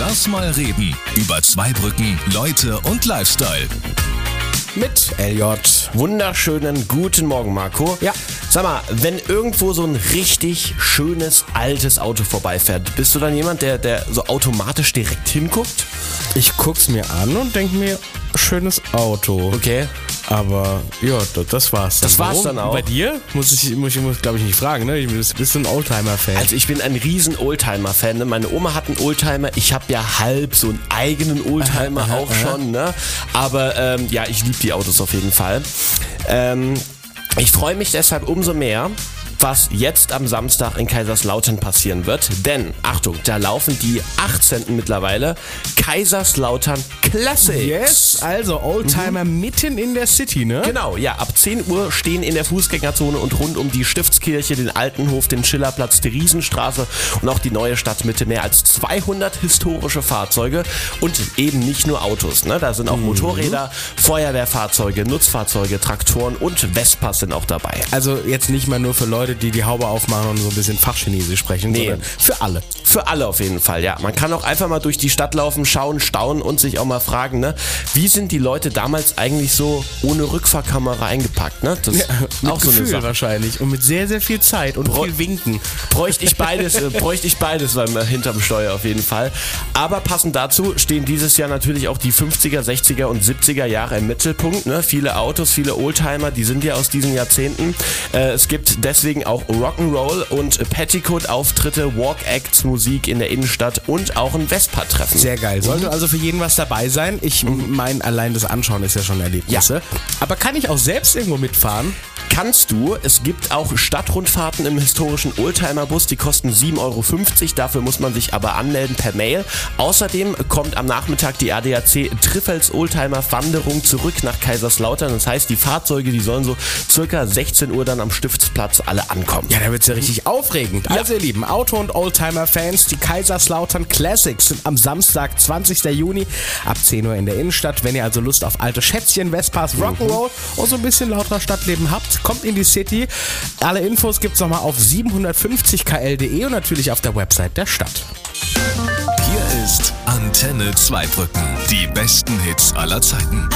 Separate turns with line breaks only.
Lass mal reden. Über Zweibrücken, Leute und Lifestyle.
Mit LJ.
Wunderschönen guten Morgen, Marco.
Ja.
Sag mal, wenn irgendwo so ein richtig schönes, altes Auto vorbeifährt, bist du dann jemand, der so automatisch direkt hinguckt?
Ich guck's mir an und denk mir, schönes Auto.
Okay.
Aber ja, das war's dann.
Das war's dann auch.
Bei dir? Muss ich glaube ich, nicht fragen, ne? Bist du ein Oldtimer-Fan?
Also ich bin ein riesen Oldtimer-Fan. Ne? Meine Oma hat einen Oldtimer. Ich habe ja halb so einen eigenen Oldtimer auch schon. Ne? Aber ja, ich liebe die Autos auf jeden Fall. Ich freue mich deshalb umso mehr, was jetzt am Samstag in Kaiserslautern passieren wird. Denn, Achtung, da laufen die 18. mittlerweile Kaiserslautern Classics.
Yes, also Oldtimer mitten in der City, ne?
Genau, ja, ab 10 Uhr stehen in der Fußgängerzone und rund um die Stiftskirche, den Altenhof, den Schillerplatz, die Riesenstraße und auch die neue Stadtmitte mehr als 200 historische Fahrzeuge und eben nicht nur Autos. Ne? Da sind auch Motorräder, Feuerwehrfahrzeuge, Nutzfahrzeuge, Traktoren und Vespas sind auch dabei.
Also jetzt nicht mal nur für Leute, die Haube aufmachen und so ein bisschen Fachchinesisch sprechen, sondern für alle.
Für alle auf jeden Fall, ja. Man kann auch einfach mal durch die Stadt laufen, schauen, staunen und sich auch mal fragen, ne, wie sind die Leute damals eigentlich so ohne Rückfahrkamera eingepackt, ne? Das ist
mit
auch so eine
Gefühl
Sache.
wahrscheinlich und mit sehr, sehr viel Zeit und viel Winken.
Bräuchte ich beides hinterm Steuer auf jeden Fall. Aber passend dazu stehen dieses Jahr natürlich auch die 50er, 60er und 70er Jahre im Mittelpunkt, ne? Viele Autos, viele Oldtimer, die sind ja aus diesen Jahrzehnten. Es gibt deswegen auch Rock'n'Roll und Petticoat-Auftritte, Walk-Acts, Musik in der Innenstadt und auch ein Vespa-Treffen.
Sehr geil. Sollte also für jeden was dabei sein. Ich meine, allein das Anschauen ist ja schon Erlebnisse.
Ja.
Aber kann ich auch selbst irgendwo mitfahren?
Kannst du. Es gibt auch Stadtrundfahrten im historischen Oldtimer-Bus, die kosten 7,50 Euro. Dafür muss man sich aber anmelden per Mail. Außerdem kommt am Nachmittag die ADAC Triffels Oldtimer-Wanderung zurück nach Kaiserslautern. Das heißt, die Fahrzeuge, die sollen so circa 16 Uhr dann am Stiftsplatz alle ankommen.
Ja, da wird's ja richtig aufregend. Also ihr Lieben, Auto- und Oldtimer-Fans, die Kaiserslautern Classics sind am Samstag, 20. Juni ab 10 Uhr in der Innenstadt. Wenn ihr also Lust auf alte Schätzchen, Vespas, Rock'n'Roll und so ein bisschen lauterer Stadtleben habt, kommt in die City. Alle Infos gibt's nochmal auf 750kl.de und natürlich auf der Website der Stadt.
Hier ist Antenne Zweibrücken. Die besten Hits aller Zeiten.